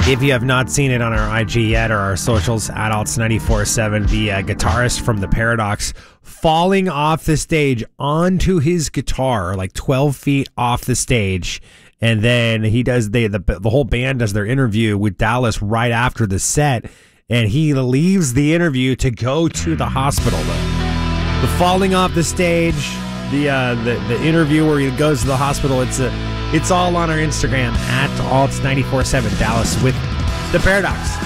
If you have not seen it on our IG yet or our socials, Adults947, the guitarist from The Paradox falling off the stage onto his guitar, like 12 feet off the stage. And then he does the whole band does their interview with Dallas right after the set, and he leaves the interview to go to the hospital. The falling off the stage, the interview where he goes to the hospital, it's all on our Instagram at Alts947 Dallas with The Paradox.